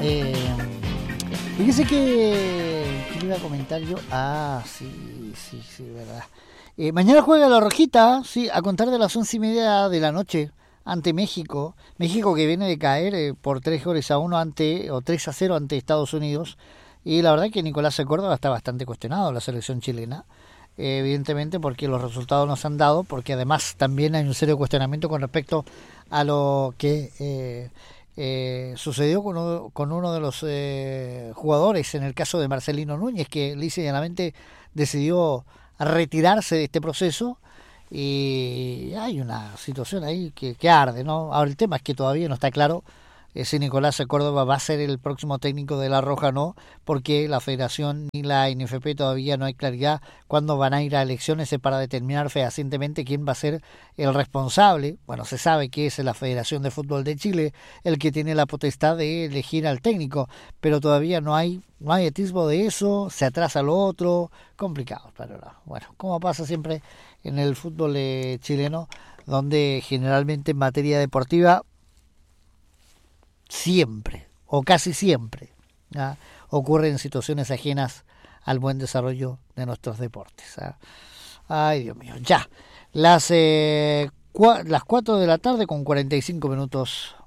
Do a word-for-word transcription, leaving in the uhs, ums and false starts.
Eh, fíjese que, que le iba a comentar yo. Ah, sí, sí, sí, verdad. Eh, mañana juega la Rojita, sí, a contar de las once y media de la noche ante México. México que viene de caer eh, por tres goles a uno ante, o tres a cero ante Estados Unidos. Y la verdad que Nicolás Córdoba está bastante cuestionado, la selección chilena. Eh, evidentemente porque los resultados nos han dado, porque además también hay un serio cuestionamiento con respecto a lo que eh, eh, sucedió con uno, con uno de los eh, jugadores, en el caso de Marcelino Núñez, que lisa y llanamente decidió retirarse de este proceso. Y hay una situación ahí que, que arde, ¿no? Ahora el tema es que todavía no está claro eh, si Nicolás Córdoba va a ser el próximo técnico de La Roja o no, porque la Federación ni la N F P todavía no hay claridad cuándo van a ir a elecciones para determinar fehacientemente quién va a ser el responsable. Bueno, se sabe que es la Federación de Fútbol de Chile el que tiene la potestad de elegir al técnico, pero todavía no hay no hay atisbo de eso, se atrasa lo otro, complicado. Pero no. Bueno, como pasa siempre en el fútbol eh, chileno, donde generalmente en materia deportiva siempre, o casi siempre, ¿ah? ocurren situaciones ajenas al buen desarrollo de nuestros deportes. ¿ah? Ay, Dios mío, ya. Las, eh, cua- las cuatro de la tarde con cuarenta y cinco minutos